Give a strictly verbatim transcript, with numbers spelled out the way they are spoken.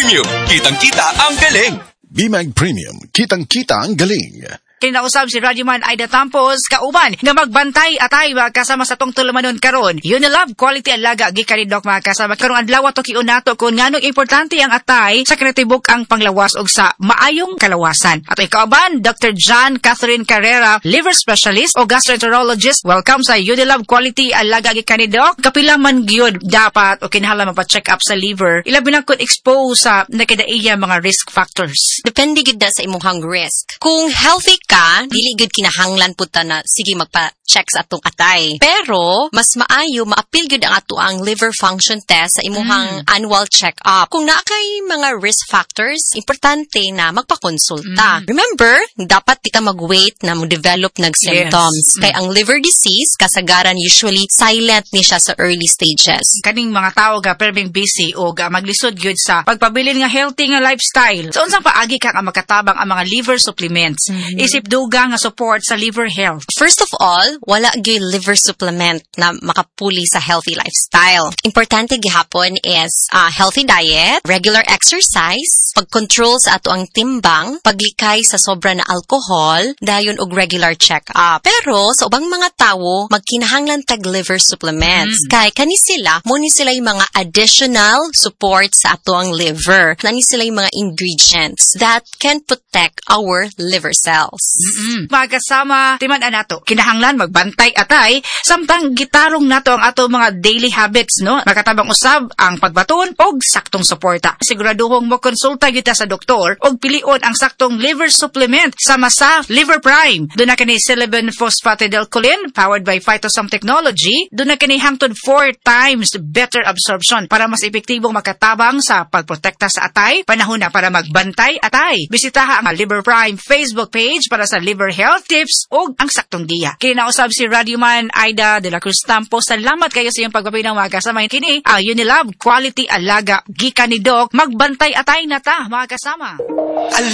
Premium. Kitang-kita ang galing. B-Mag Premium. Kitang-kita ang galing. Kinausab si Radyoman Aida Tampos, kauban, nga magbantay atay mga kasama sa tong tulumanon karon. Unilab, quality alaga, gikanidok mga kasama. Karong adlaw to kiunato kung nganong importante ang atay sa kretibok ang panglawas og sa maayong kalawasan. At kauban, Doctor John Catherine Carrera, liver specialist o gastroenterologist. Welcome sa Unilab, quality alaga, gikanidok. Kapila man gyud dapat o kinahanglan magpa-check up sa liver. Ilabi na kung expose sa nakadaiya mga risk factors. Depende gid na sa imong risk. Kung healthy ka, dili gud kinahanglan puta na sige magpa-check sa atong atay. Pero mas maayo maapil gud ang ato ang liver function test sa imong mm. annual check-up. Kung naa kay mga risk factors, importante na magpakonsulta. Mm. Remember, dapat kita mag-wait na mo-develop nag symptoms. Yes. Kay mm. ang liver disease kasagaran usually silent ni siya sa early stages. Kaning mga tao ga perbing busy o ga maglisod gyud sa pagpabilin nga healthy nga lifestyle. So unsang paagi ka nga makatabang ang mga liver supplements? Mm-hmm. Isip duga nga support sa liver health. First of all, wala gyud liver supplement na makapuli sa healthy lifestyle. Importante gihapon is uh, healthy diet, regular exercise, pag-control sa ato ang timbang, paglikay sa sobra na alcohol, dayon og regular check-up. Pero sa ubang mga tawo, magkinahanglan tag liver supplements. Mm. Kay kani sila, mo ni sila yung mga additional support sa ato ang liver. Nani sila yung mga ingredients that can protect our liver cells. Mm-mm. Mga kasama, timan nato, kinahanglan magbantay atay, samtang gitarong nato ang ato mga daily habits, no? Makatabang usab ang pagbaton og saktong suporta. Siguraduhong mo konsulta gyud sa doktor og pilion ang saktong liver supplement sama sa Liver Prime. Doon na kini Silicon Phosphatidylcholine powered by Phytosome Technology. Doon na kini hangtod four times better absorption para mas epektibong makatabang sa pagprotekta sa atay. Panahon na para magbantay atay. Bisitaha ang Liver Prime Facebook page para sa liver health tips o ang saktong giya. Kinausab si Radyoman Aida de la Cruz Tampos. Salamat kayo sa iyong pagpapay ng mga kasama. Kini ang Unilab Quality Alaga gikanidok. Magbantay atay na ta mga kasama.